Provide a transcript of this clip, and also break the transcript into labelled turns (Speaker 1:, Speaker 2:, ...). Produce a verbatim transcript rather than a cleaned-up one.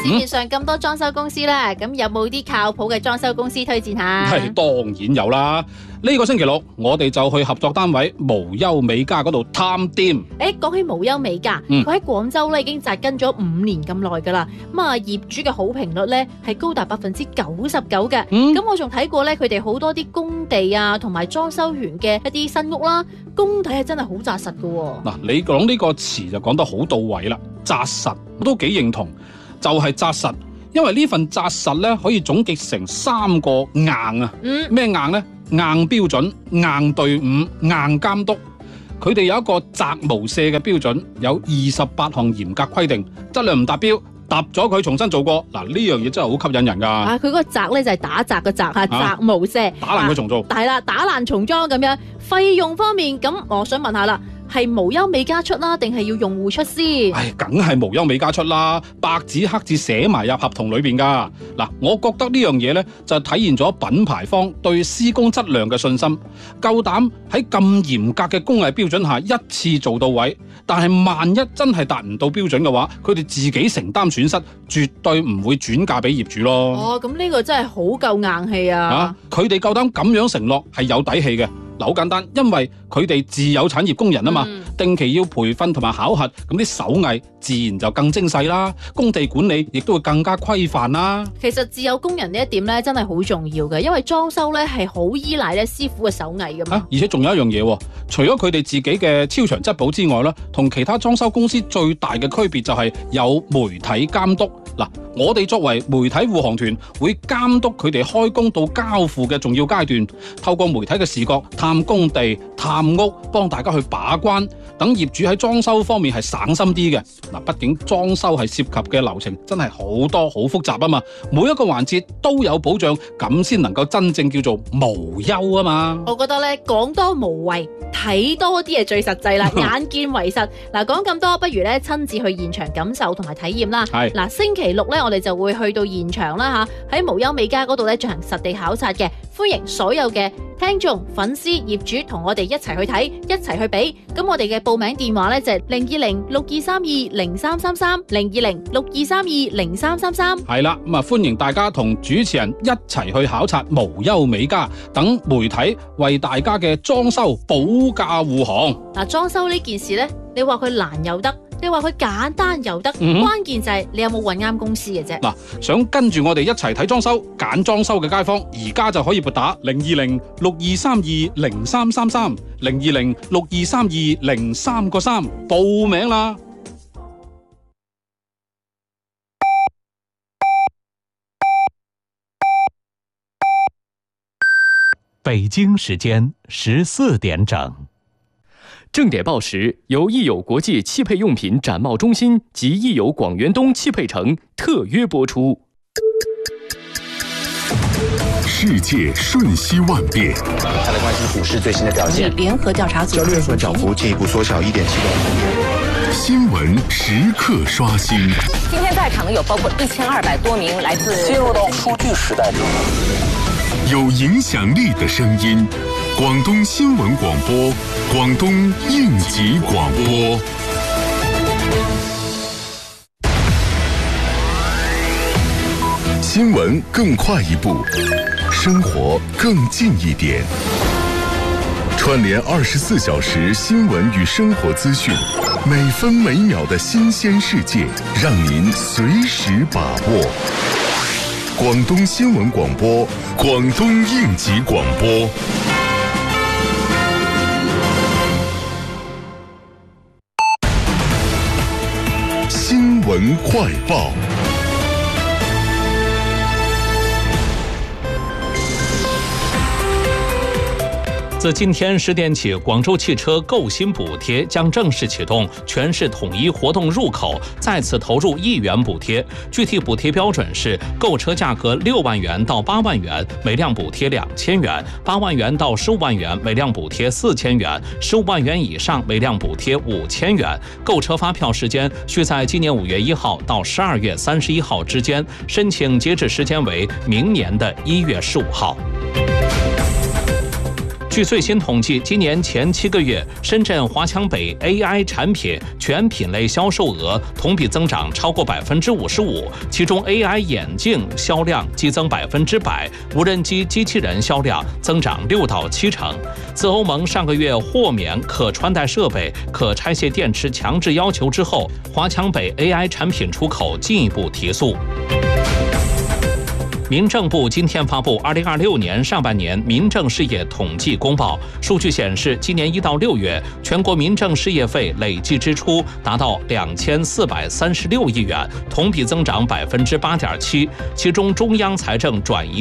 Speaker 1: 市面上咁多裝修公司啦，咁、嗯、有冇啲靠譜嘅裝修公司推薦下？
Speaker 2: 係當然有啦。呢、這個星期六我哋就去合作單位無憂美家嗰度探店。
Speaker 1: 誒，講起無憂美家，佢喺廣州咧已經紮根咗五年咁耐噶啦。咁啊，業主嘅好評率咧係高達百分之九十九嘅。咁、嗯、我仲睇過咧，佢哋好多啲工地啊，同埋裝修完嘅一啲新屋啦，工體係真係好紮實噶。
Speaker 2: 嗱，你講呢個詞就講得好到位啦，紮實我都幾認同，就係、是、紮實，因為呢份紮實咧可以總結成三個硬啊。嗯，咩硬呢？硬標準、硬隊伍、硬監督。佢哋有一個擇無赦嘅標準，有二十八項嚴格規定，質量唔達標，揼咗佢重新做過。嗱，呢樣嘢真係好吸引人噶。
Speaker 1: 啊，佢嗰個擇咧就係打擇嘅擇吓，擇無赦，
Speaker 2: 打爛佢重做。
Speaker 1: 係啦、啊，打爛重裝咁樣。費用方面，咁我想問下啦。係無憂美家出啦，定係要用戶出先？
Speaker 2: 唉，梗係無憂美家出啦，白紙黑字寫埋入合同裏邊噶。嗱，我覺得呢樣嘢呢，就體現咗品牌方對施工質量嘅信心，夠膽喺咁嚴格嘅工藝標準下一次做到位。但係萬一真係達唔到標準嘅話，佢哋自己承擔損失，絕對唔會轉嫁俾業主咯。
Speaker 1: 哦，咁呢個真係好夠硬氣啊！
Speaker 2: 啊，佢哋夠膽咁樣承諾係有底氣嘅。好簡單，因為佢哋自有產業工人啊嘛，嗯、定期要培訓同埋考核，咁啲手藝自然就更精細啦，工地管理亦都會更加規範啦。
Speaker 1: 其實自有工人呢一點咧，真係好重要嘅，因為裝修咧係好依賴咧師傅嘅手藝噶嘛。啊，
Speaker 2: 而且仲有一樣嘢，除咗佢哋自己嘅超長質保之外咧，同其他裝修公司最大嘅區別就係有媒體監督。嗱，我哋作為媒體護航團，會監督佢哋開工到交付嘅重要階段，透過媒體嘅視角探工地、探屋，幫大家去把關，等業主喺裝修方面係省心啲嘅。嗱，畢竟裝修係涉及嘅流程真係好多好複雜啊嘛，每一個環節都有保障，咁先能夠真正叫做無憂啊嘛。
Speaker 1: 我覺得咧，講多無謂，睇多啲係最實際啦，眼見為實。嗱，講咁多，不如咧親自去現場感受同埋體驗啦。係嗱，星期六咧，我哋就會去到現場啦吓，喺無憂美家嗰度咧進行實地考察嘅，歡迎所有嘅聽眾、粉絲、業主同我哋一齊去睇，一齊去比。咁我哋嘅報名電話咧就係零二零六二三二零三三三，零二零六二三二零三三三。
Speaker 2: 係啦，咁啊歡迎大家同主持人一齊去考察無憂美家，等媒體為大家嘅裝修保駕護航。
Speaker 1: 嗱，裝修呢件事咧，你話佢難又得，你話佢簡單又得，
Speaker 2: 嗯、
Speaker 1: 關鍵就係你有冇揾啱公司嘅啫。
Speaker 2: 嗱，想跟住我哋一齊睇裝修、揀裝修嘅街坊，而家就可以撥打零二零六二三二零三三三，零二零六二三二零三個三報名啦。
Speaker 3: 北京時間十四點整。
Speaker 4: 正點報時由益友國際汽配用品展貿中心及益友廣元東汽配城特約播出。
Speaker 5: 世界瞬息万變，
Speaker 6: 它的關係股市最新的表現。
Speaker 7: 聯合調查組
Speaker 6: 交易所漲幅進一步縮小一點七個百分點。
Speaker 5: 新聞時刻刷新。
Speaker 7: 今天在場的有包括一千二百多名來自。
Speaker 6: 進入到數據時代。
Speaker 5: 有影響力的聲音，廣東新聞廣播，廣東應急廣播。新聞更快一步，生活更近一點。串聯二十四小時新聞與生活資訊，每分每秒的新鮮世界，讓您隨時把握。廣東新聞廣播，廣東應急廣播。新聞快報。
Speaker 3: 自今天十點起，廣州汽車購新補貼將正式啟動，全市統一活動入口再次投入一元補貼。具體補貼標準是：購車價格六萬元到八萬元，每輛補貼兩千元；八萬元到十五萬元，每輛補貼四千元；十五萬元以上，每輛補貼五千元。購車發票時間需在今年五月一號到十二月三十一號之間，申請截止時間為明年的一月十五號。 据最新统计，今年前七个月，深圳华强北 A I 产品全品类销售额同比增长超过百分之五十五，其中 A I 眼镜销量激增百分之百，无人机机器人销量增长六到七成。自欧盟上个月豁免可穿戴设备、可拆卸电池强制要求之后，华强北 A I 产品出口进一步提速。民政部今天发布二零二六年上半年民政事业统计公报，数据显示，今年一到六月，全国民政事业费累计支出达到两千四百三十六亿元，同比增长百分之八点七，其中中央财政转移